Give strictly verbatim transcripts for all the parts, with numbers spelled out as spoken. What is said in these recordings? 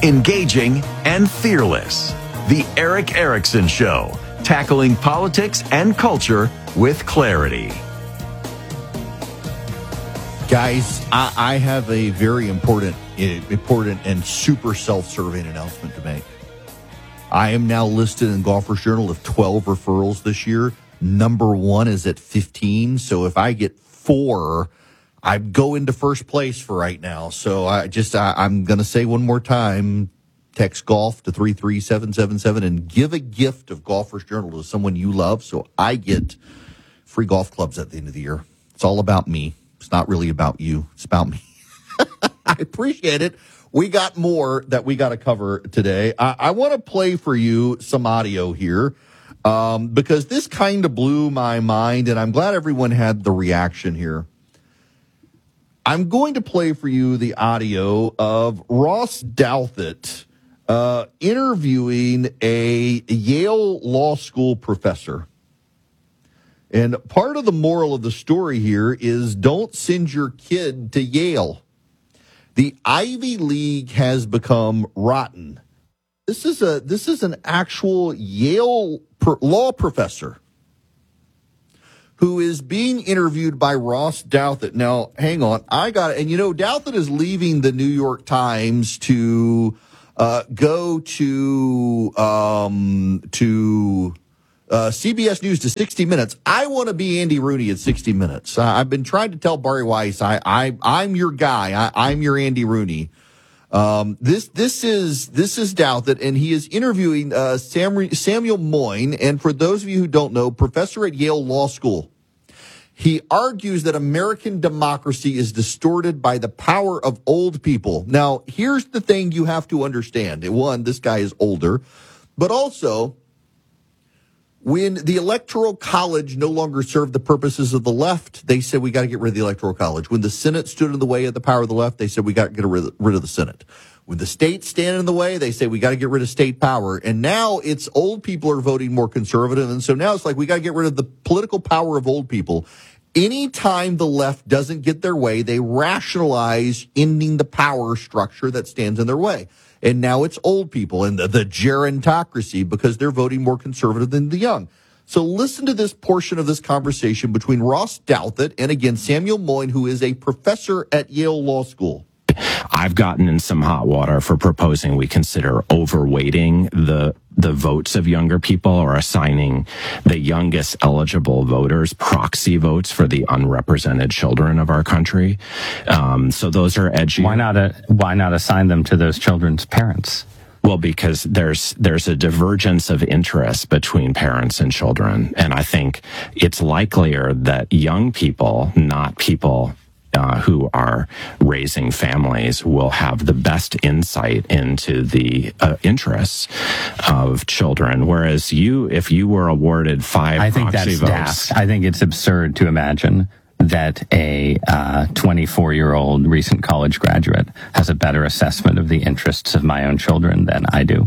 engaging, and fearless. The Eric Erickson Show, tackling politics and culture with clarity. Guys, I, I have a very important, important and super self-serving announcement to make. I am now listed in Golfers Journal of twelve referrals this year. Number one is at fifteen. So if I get four, I go into first place for right now. So I just, I, I'm going to say one more time, text golf to three three seven seven seven and give a gift of Golfers Journal to someone you love. So I get free golf clubs at the end of the year. It's all about me. It's not really about you. It's about me. I appreciate it. We got more that we got to cover today. I, I want to play for you some audio here um, because this kind of blew my mind, and I'm glad everyone had the reaction here. I'm going to play for you the audio of Ross Douthat uh, interviewing a Yale Law School professor. And part of the moral of the story here is don't send your kid to Yale. The Ivy League has become rotten. This is a this is an actual Yale pro- law professor who is being interviewed by Ross Douthat. Now, hang on, I got it. And you know, Douthat is leaving the New York Times to uh, go to um, to. Uh, C B S News to sixty minutes. I want to be Andy Rooney at sixty minutes. Uh, I've been trying to tell Bari Weiss, I, I, I'm your guy. I, I'm your Andy Rooney. Um, this, this is, this is Douthat, and he is interviewing, uh, Sam, Samuel Moyn. And for those of you who don't know, professor at Yale Law School. He argues that American democracy is distorted by the power of old people. Now, here's the thing you have to understand. One, this guy is older, but also, when the Electoral College no longer served the purposes of the left, they said we got to get rid of the Electoral College. When the Senate stood in the way of the power of the left, they said we got to get rid of the Senate. When the states stand in the way, they say we got to get rid of state power. And now it's old people are voting more conservative. And so now it's like we got to get rid of the political power of old people. Anytime the left doesn't get their way, they rationalize ending the power structure that stands in their way. And now it's old people and the, the gerontocracy because they're voting more conservative than the young. So listen to this portion of this conversation between Ross Douthat and, again, Samuel Moyn, who is a professor at Yale Law School. I've gotten in some hot water for proposing we consider overweighting the the votes of younger people or assigning the youngest eligible voters proxy votes for the unrepresented children of our country. Um, so those are edgy. Why not a, why not assign them to those children's parents? Well, because there's there's a divergence of interest between parents and children, and I think it's likelier that young people, not people Uh, who are raising families, will have the best insight into the uh, interests of children. Whereas you, if you were awarded five I think proxy that's votes, daft. I think it's absurd to imagine that a uh, twenty-four-year-old recent college graduate has a better assessment of the interests of my own children than I do.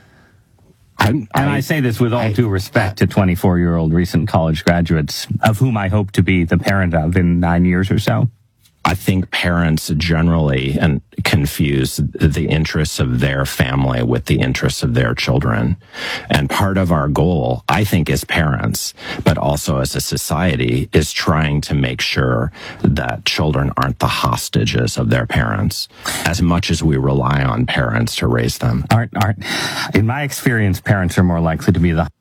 I, and I, I say this with all I, due respect to twenty-four-year-old recent college graduates, of whom I hope to be the parent of in nine years or so. I think parents generally and confuse the interests of their family with the interests of their children. And part of our goal, I think, as parents, but also as a society, is trying to make sure that children aren't the hostages of their parents as much as we rely on parents to raise them. Aren't, aren't, in my experience, parents are more likely to be the...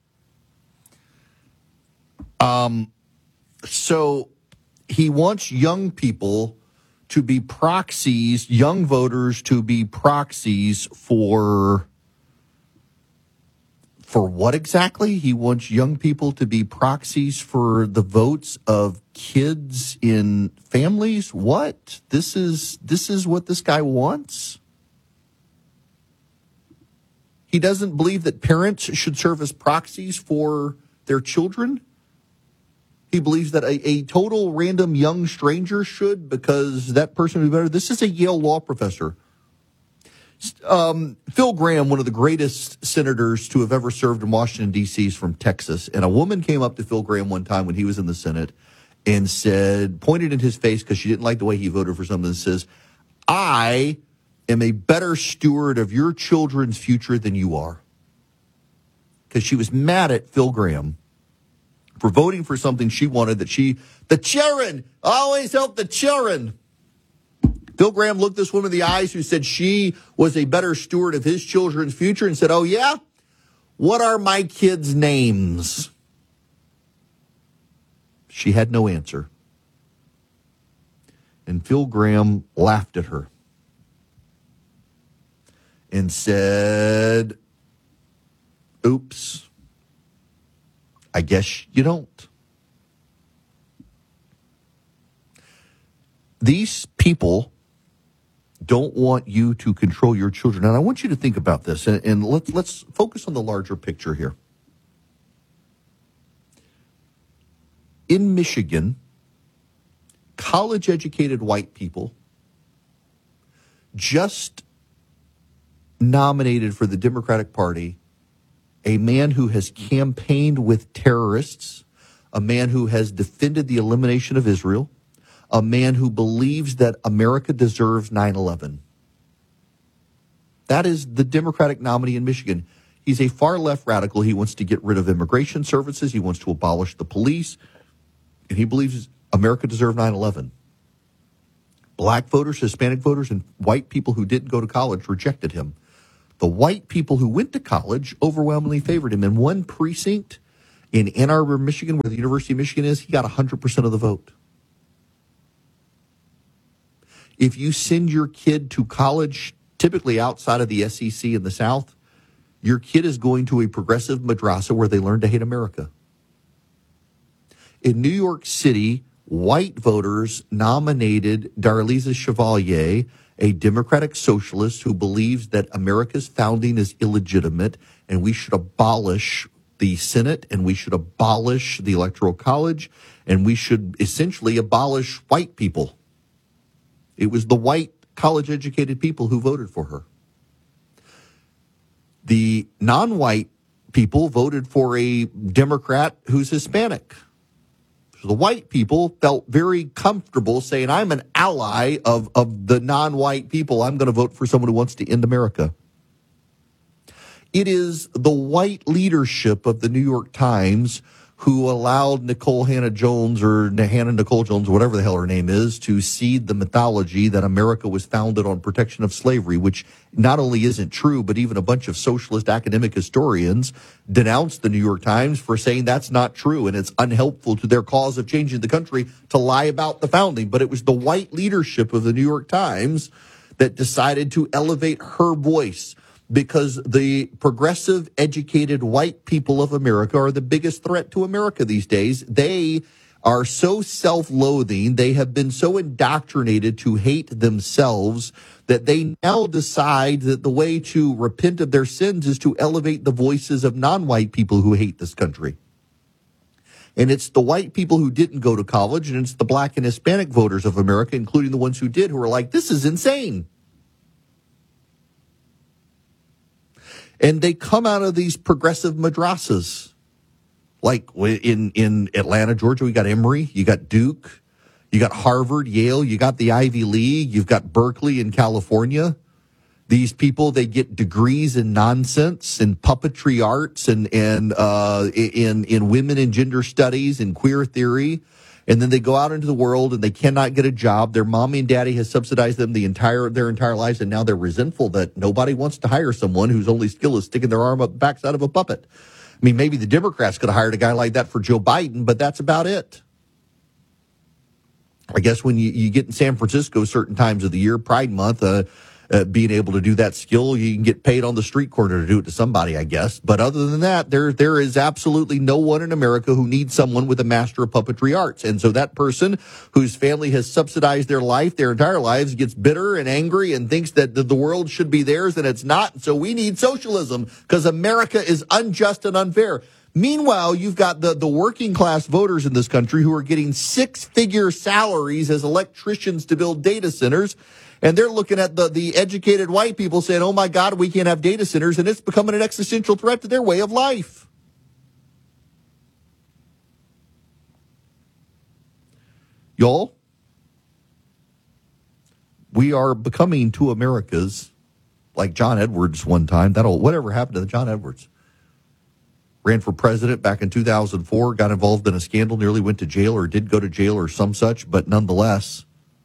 Um, so... He wants young people to be proxies, young voters to be proxies for, for what exactly? He wants young people to be proxies for the votes of kids in families? What? This is, this is what this guy wants? He doesn't believe that parents should serve as proxies for their children? He believes that a, a total random young stranger should, because that person would be better. This is a Yale law professor. Um, Phil Gramm, one of the greatest senators to have ever served in Washington, D C, is from Texas. And a woman came up to Phil Gramm one time when he was in the Senate and said, pointed in his face because she didn't like the way he voted for something, and says, I am a better steward of your children's future than you are. Because she was mad at Phil Gramm for voting for something she wanted that she, the children, always help the children. Phil Gramm looked this woman in the eyes who said she was a better steward of his children's future and said, oh yeah? What are my kids' names? She had no answer. And Phil Gramm laughed at her and said, oops, I guess you don't. These people don't want you to control your children. And I want you to think about this, and, and let's, let's focus on the larger picture here. In Michigan, college-educated white people just nominated for the Democratic Party a man who has campaigned with terrorists, a man who has defended the elimination of Israel, a man who believes that America deserves nine eleven. That is the Democratic nominee in Michigan. He's a far-left radical. He wants to get rid of immigration services. He wants to abolish the police. And he believes America deserved nine eleven. Black voters, Hispanic voters, and white people who didn't go to college rejected him. The white people who went to college overwhelmingly favored him. In one precinct in Ann Arbor, Michigan, where the University of Michigan is, he got one hundred percent of the vote. If you send your kid to college, typically outside of the S E C in the South, your kid is going to a progressive madrasa where they learn to hate America. In New York City, white voters nominated Darlisa Chevalier, a Democratic socialist who believes that America's founding is illegitimate and we should abolish the Senate and we should abolish the Electoral College and we should essentially abolish white people. It was the white college-educated people who voted for her. The non-white people voted for a Democrat who's Hispanic. So the white people felt very comfortable saying, I'm an ally of, of the non-white people. I'm going to vote for someone who wants to end America. It is the white leadership of the New York Times who allowed Nicole Hannah-Jones or Hannah Nicole Jones, whatever the hell her name is, to seed the mythology that America was founded on protection of slavery, which not only isn't true, but even a bunch of socialist academic historians denounced the New York Times for saying that's not true and it's unhelpful to their cause of changing the country to lie about the founding. But it was the white leadership of the New York Times that decided to elevate her voice, because the progressive, educated white people of America are the biggest threat to America these days. They are so self-loathing, they have been so indoctrinated to hate themselves that they now decide that the way to repent of their sins is to elevate the voices of non-white people who hate this country. And it's the white people who didn't go to college, and it's the black and Hispanic voters of America, including the ones who did, who are like, this is insane. And they come out of these progressive madrasas. Like in, in Atlanta, Georgia, we got Emory, you got Duke, you got Harvard, Yale, you got the Ivy League, you've got Berkeley in California. These people, they get degrees in nonsense, in puppetry arts, and, and uh, in, in women and gender studies, and queer theory. And then they go out into the world and they cannot get a job. Their mommy and daddy has subsidized them the entire their entire lives, and now they're resentful that nobody wants to hire someone whose only skill is sticking their arm up the backside of a puppet. I mean, maybe the Democrats could have hired a guy like that for Joe Biden, but that's about it. I guess when you, you get in San Francisco certain times of the year, Pride Month, uh, uh, being able to do that skill, you can get paid on the street corner to do it to somebody, I guess. But other than that, there there is absolutely no one in America who needs someone with a master of puppetry arts. And so that person whose family has subsidized their life, their entire lives, gets bitter and angry and thinks that the, the world should be theirs and it's not. So we need socialism because America is unjust and unfair. Meanwhile, you've got the, the working class voters in this country who are getting six-figure salaries as electricians to build data centers. And they're looking at the, the educated white people saying, oh, my God, we can't have data centers. And it's becoming an existential threat to their way of life. Y'all, We are becoming two Americas, like John Edwards one time. That'll whatever happened to the John Edwards? Ran for president back in two thousand four, got involved in a scandal, nearly went to jail or did go to jail or some such, but nonetheless,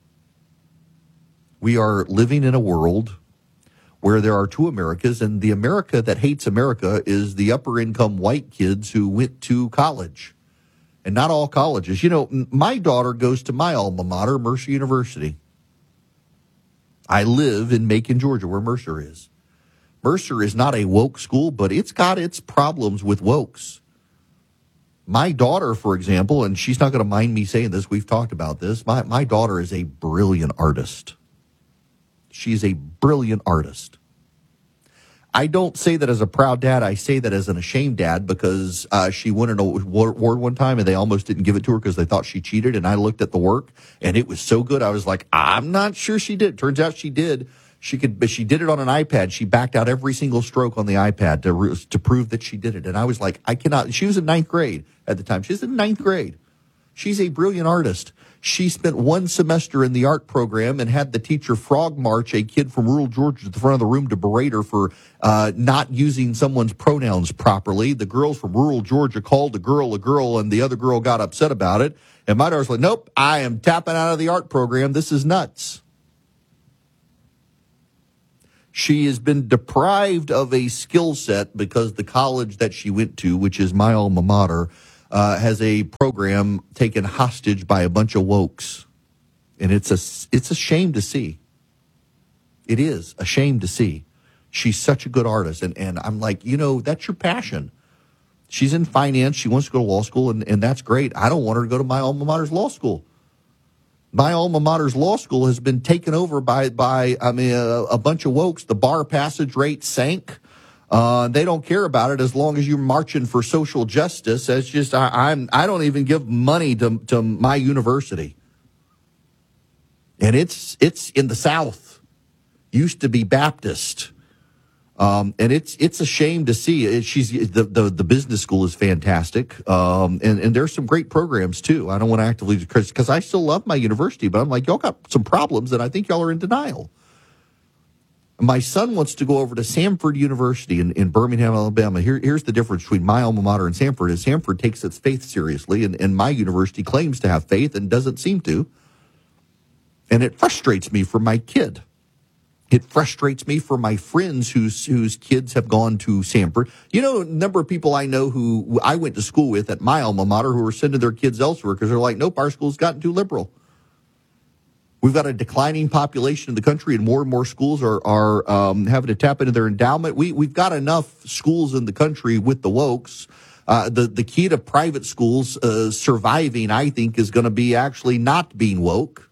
we are living in a world where there are two Americas, and the America that hates America is the upper income white kids who went to college. And not all colleges. You know, my daughter goes to my alma mater, Mercer University. I live in Macon, Georgia, where Mercer is. Mercer is not a woke school, but it's got its problems with wokes. My daughter, for example, and she's not going to mind me saying this, we've talked about this, my, my daughter is a brilliant artist. She's a brilliant artist. I don't say that as a proud dad. I say that as an ashamed dad because uh, she won an award one time and they almost didn't give it to her because they thought she cheated. And I looked at the work and it was so good. I was like, I'm not sure she did. Turns out she did. She could, but she did it on an iPad. She backed out every single stroke on the iPad to to prove that she did it. And I was like, I cannot. She was in ninth grade at the time. She's in ninth grade. She's a brilliant artist. She spent one semester in the art program and had the teacher frog march a kid from rural Georgia to the front of the room to berate her for uh, not using someone's pronouns properly. The girls from rural Georgia called the girl a girl, and the other girl got upset about it. And my daughter's like, nope, I am tapping out of the art program. This is nuts. She has been deprived of a skill set because the college that she went to, which is my alma mater, Uh, has a program taken hostage by a bunch of wokes. And it's a, it's a shame to see. It is a shame to see. She's such a good artist. And, and I'm like, you know, that's your passion. She's in finance. She wants to go to law school, and, and that's great. I don't want her to go to my alma mater's law school. My alma mater's law school has been taken over by, by I mean, a, a bunch of wokes. The bar passage rate sank. Uh, they don't care about it as long as you're marching for social justice. That's just, I, I'm, I don't even give money to, to my university. And it's, it's in the South. Used to be Baptist. Um, and it's, it's a shame to see it. She's, the, the, the business school is fantastic. Um, and, and there's some great programs too. I don't want to actively, cause, cause I still love my university, but I'm like, y'all got some problems and I think y'all are in denial. My son wants to go over to Samford University in, in Birmingham, Alabama. Here, here's the difference between my alma mater and Samford is Samford takes its faith seriously, and, and my university claims to have faith and doesn't seem to. And it frustrates me for my kid. It frustrates me for my friends whose whose kids have gone to Samford. You know, a number of people I know who I went to school with at my alma mater who are sending their kids elsewhere because they're like, nope, our school's gotten too liberal. We've got a declining population in the country, and more and more schools are are um, having to tap into their endowment. We we've got enough schools in the country with the wokes. Uh, the the key to private schools uh, surviving, I think, is going to be actually not being woke.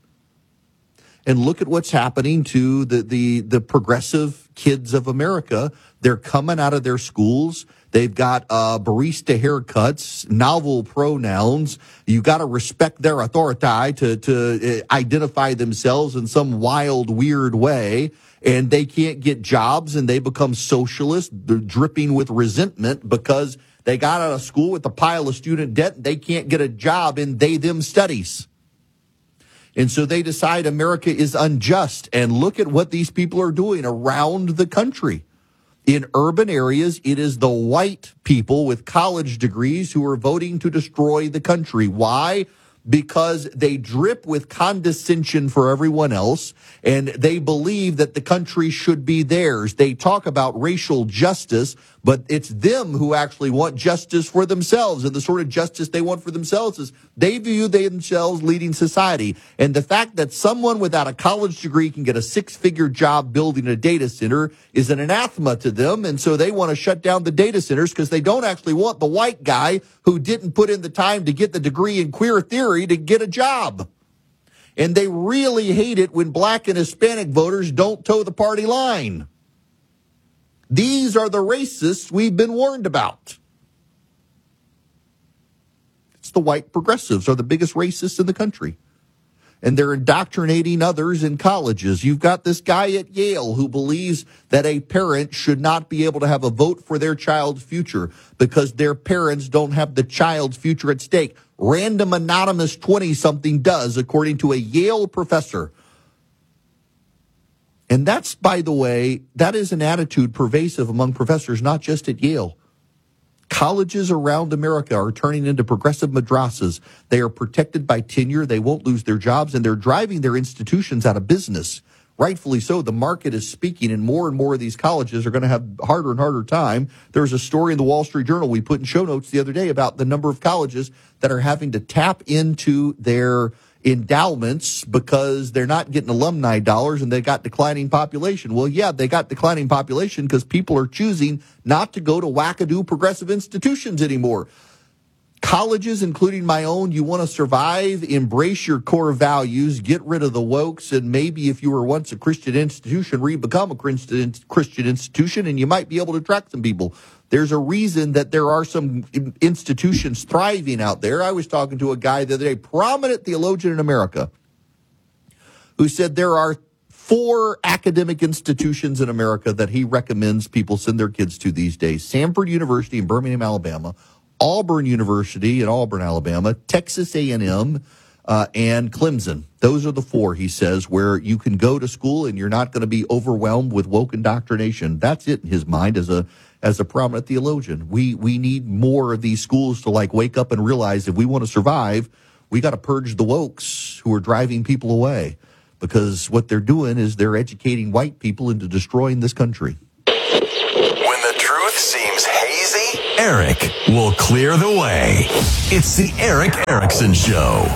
And look at what's happening to the the the progressive kids of America. They're coming out of their schools. They've got uh, barista haircuts, novel pronouns. You got to respect their authority to to identify themselves in some wild, weird way. And they can't get jobs, and they become socialists. They're dripping with resentment because they got out of school with a pile of student debt. And they can't get a job in they-them studies. And so they decide America is unjust. And look at what these people are doing around the country. In urban areas, it is the white people with college degrees who are voting to destroy the country. Why? Because they drip with condescension for everyone else, and they believe that the country should be theirs. They talk about racial justice, but it's them who actually want justice for themselves. And the sort of justice they want for themselves is they view themselves leading society. And the fact that someone without a college degree can get a six-figure job building a data center is an anathema to them. And so they want to shut down the data centers because they don't actually want the white guy who didn't put in the time to get the degree in queer theory to get a job. And they really hate it when black and Hispanic voters don't toe the party line. These are the racists we've been warned about. It's the white progressives are the biggest racists in the country. And they're indoctrinating others in colleges. You've got this guy at Yale who believes that a parent should not be able to have a vote for their child's future because their parents don't have the child's future at stake. Random anonymous twenty-something does, according to a Yale professor. And that's, by the way, that is an attitude pervasive among professors, not just at Yale. Colleges around America are turning into progressive madrasas. They are protected by tenure. They won't lose their jobs, and they're driving their institutions out of business. Rightfully so. The market is speaking, and more and more of these colleges are going to have harder and harder time. There's a story in the Wall Street Journal we put in show notes the other day about the number of colleges that are having to tap into their endowments because they're not getting alumni dollars and they got declining population. Well, yeah, they got declining population because people are choosing not to go to wackadoo progressive institutions anymore. Colleges, including my own, you want to survive, embrace your core values, get rid of the wokes, and maybe if you were once a Christian institution, re-become a Christian Christian institution, and you might be able to attract some people. There's a reason that there are some institutions thriving out there. I was talking to a guy the other day, prominent theologian in America, who said there are four academic institutions in America that he recommends people send their kids to these days. Samford University in Birmingham, Alabama, Auburn University in Auburn, Alabama, Texas A and M, uh, and Clemson. Those are the four, he says, where you can go to school and you're not going to be overwhelmed with woke indoctrination. That's it in his mind as a as a prominent theologian. We we need more of these schools to like wake up and realize if we want to survive, we got to purge the wokes who are driving people away, because what they're doing is they're educating white people into destroying this country. When the truth seems hazy, Eric will clear the way. It's the Eric Erickson Show.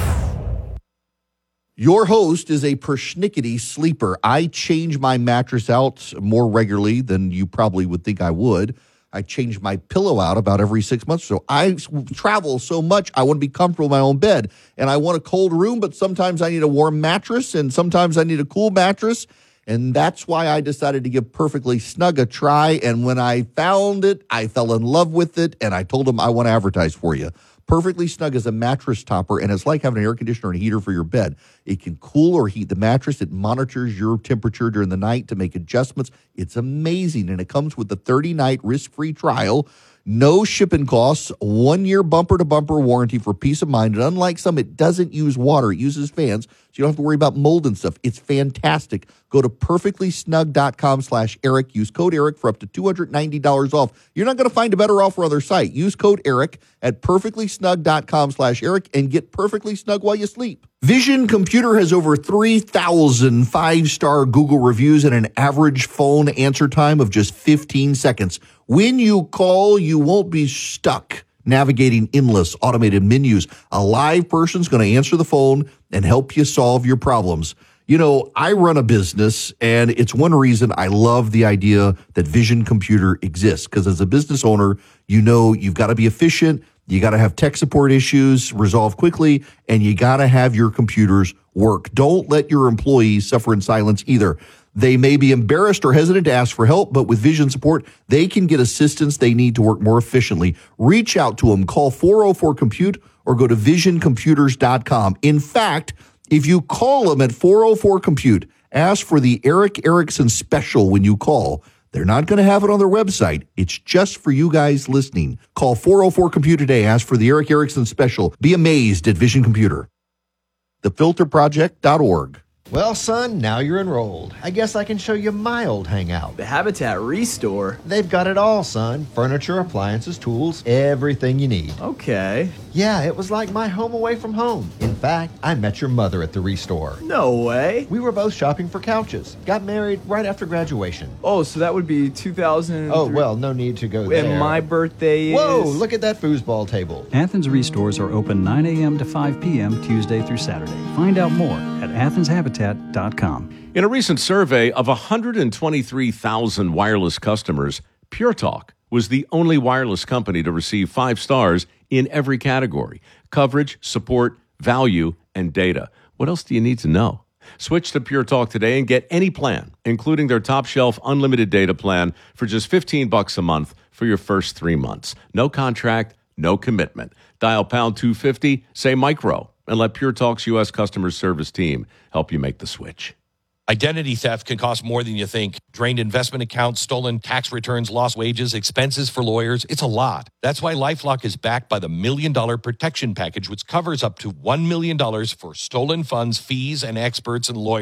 Your host is a persnickety sleeper. I change my mattress out more regularly than you probably would think I would. I change my pillow out about every six months or so. I travel so much, I want to be comfortable in my own bed. And I want a cold room, but sometimes I need a warm mattress, and sometimes I need a cool mattress. And that's why I decided to give Perfectly Snug a try. And when I found it, I fell in love with it, and I told them I want to advertise for you. Perfectly Snug is a mattress topper, and it's like having an air conditioner and heater for your bed. It can cool or heat the mattress. It monitors your temperature during the night to make adjustments. It's amazing, and it comes with a thirty-night risk-free trial, no shipping costs, one-year bumper-to-bumper warranty for peace of mind. And unlike some, it doesn't use water. It uses fans, so you don't have to worry about mold and stuff. It's fantastic. Go to perfectlysnug.com slash Eric. Use code Eric for up to two hundred ninety dollars off. You're not going to find a better offer on their site. Use code Eric at perfectlysnug.com slash Eric and get perfectly snug while you sleep. Vision Computer has over three thousand five-star Google reviews and an average phone answer time of just fifteen seconds. When you call, you won't be stuck navigating endless automated menus. A live person's going to answer the phone and help you solve your problems. You know, I run a business, and it's one reason I love the idea that Vision Computer exists, because as a business owner, you know you've got to be efficient, you got to have tech support issues resolved quickly, and you got to have your computers work. Don't let your employees suffer in silence either. They may be embarrassed or hesitant to ask for help, but with Vision support, they can get assistance they need to work more efficiently. Reach out to them. Call four oh four compute or go to vision computers dot com. In fact, if you call them at four oh four compute, ask for the Eric Erickson special when you call. They're not going to have it on their website. It's just for you guys listening. Call four oh four compute today. Ask for the Eric Erickson special. Be amazed at Vision Computer. the filter project dot org. Well, son, now you're enrolled. I guess I can show you my old hangout. The Habitat Restore? They've got it all, son. Furniture, appliances, tools, everything you need. Okay. Yeah, it was like my home away from home. In fact, I met your mother at the Restore. No way. We were both shopping for couches. Got married right after graduation. Oh, so that would be two thousand three? Oh, well, no need to go there. And my birthday is... Whoa, look at that foosball table. Athens Restores are open nine a.m. to five p.m. Tuesday through Saturday. Find out more at athens habitat dot com. In a recent survey of one hundred twenty-three thousand wireless customers, Pure Talk was the only wireless company to receive five stars in every category: coverage, support, value, and data. What else do you need to know? Switch to Pure Talk today and get any plan, including their top shelf unlimited data plan for just fifteen bucks a month for your first three months. No contract, no commitment. Dial pound two fifty, say micro, and let Pure Talk's U S customer service team help you make the switch. Identity theft can cost more than you think. Drained investment accounts, stolen tax returns, lost wages, expenses for lawyers. It's a lot. That's why LifeLock is backed by the Million Dollar Protection Package, which covers up to one million dollars for stolen funds, fees, and experts and lawyers.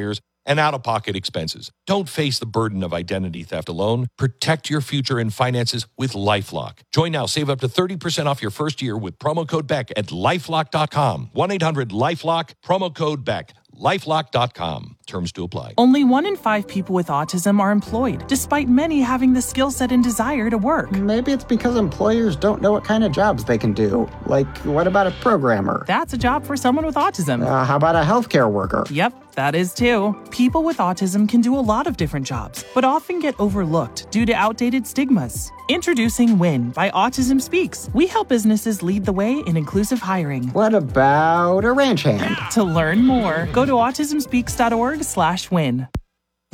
and out-of-pocket expenses. Don't face the burden of identity theft alone. Protect your future in finances with LifeLock. Join now. Save up to thirty percent off your first year with promo code Beck at lifelock dot com. one eight hundred lifelock, promo code Beck. lifelock dot com. Terms to apply. Only one in five people with autism are employed, despite many having the skill set and desire to work. Maybe it's because employers don't know what kind of jobs they can do. Like, what about a programmer? That's a job for someone with autism. Uh, how about a healthcare worker? Yep, that is too. People with autism can do a lot of different jobs, but often get overlooked due to outdated stigmas. Introducing WIN by Autism Speaks. We help businesses lead the way in inclusive hiring. What about a ranch hand? To learn more, go to autism speaks dot org slash win.